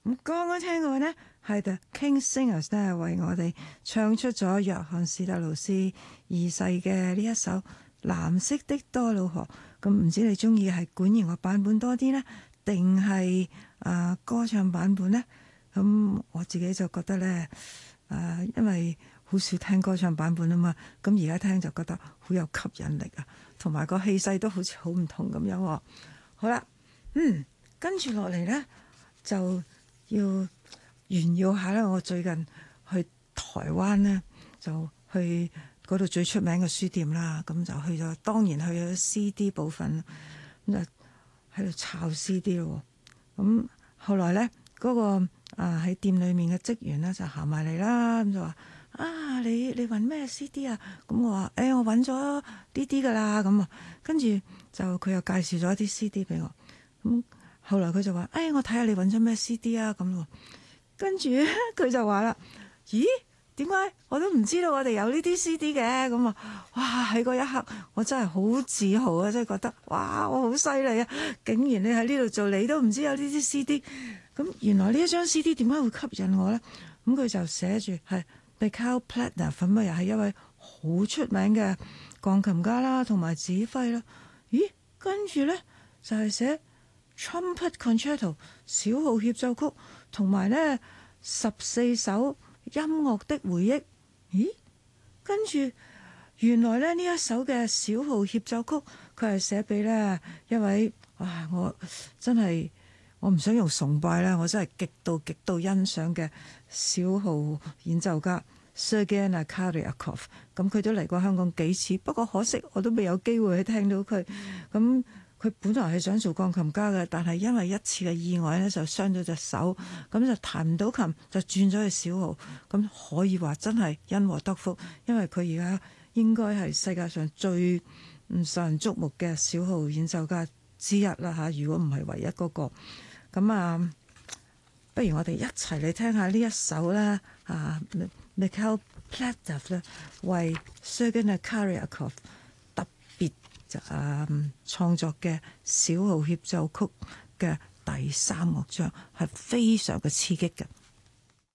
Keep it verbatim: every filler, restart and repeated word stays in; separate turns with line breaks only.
咁剛剛聽過呢，係 The King's Singers 咧，為我哋唱出咗約翰史特勞斯二世嘅呢一首《藍色的多瑙河》。咁唔知你中意係管弦樂版本多啲呢，定係啊歌唱版本呢？咁我自己就覺得呢，誒、呃，因為好少聽歌唱版本啊嘛，咁而家聽就覺得好有吸引力啊，同埋個氣勢都好似好唔同咁樣。好啦，嗯，跟住落嚟呢，就要炫耀下咧，我最近去台灣呢，就去嗰度最出名嘅書店啦，咁就去咗，當然去咗 C D 部分，咁就喺度抄 C D 咯。咁後來呢，嗰、嗰個啊喺店裏面嘅職員呢，就行埋嚟啦，咁就話：啊，你你揾咩 C D 啊？咁我話：誒、欸，我揾咗呢啲噶啦。咁啊，跟住就佢又介紹咗一啲 C D 俾我。咁後來佢就話：誒、欸，我睇下你揾咗咩 C D 啊？咁咯。跟住佢就話啦：咦，點解我都唔知道我哋有呢啲 C D 嘅？咁啊，哇！喺嗰一刻，我真係好自豪啊！真係覺得，哇！我好犀利啊！竟然你喺呢度做，你都唔知有呢啲 C D。咁原來呢一張 C D 點解會吸引我呢？咁佢就寫住係 Mikhail Platner，咁啊又係一位好出名嘅鋼琴家啦，同埋指揮啦。咦？跟住呢，就係、是、寫 Trumpet Concerto 小號協奏曲，同埋呢十四首音樂的回憶。咦？跟住原來咧呢一首嘅小號協奏曲，佢係寫俾呢一位，哇！我真係我唔想用崇拜啦，我真係極度極度欣賞嘅小號演奏家 Sergei Nakaryakov。咁佢都嚟過香港幾次，不過可惜我都未有機會去聽到佢。咁佢本來係想做鋼琴家嘅，但係因為一次嘅意外呢，就傷咗隻手，咁就彈唔到琴，就轉咗去小號。咁可以話真係因禍得福，因為佢而家應該係世界上最唔受人矚目嘅小號演奏家之一啦嚇。如果唔係唯一嗰個，咁啊，不如我哋一齊嚟聽下呢一首啦啊 Mikhail Platner 咧為 Sergei Nakaryakov特別就啊創作嘅小號協奏曲嘅第三樂章，係非常嘅刺激嘅。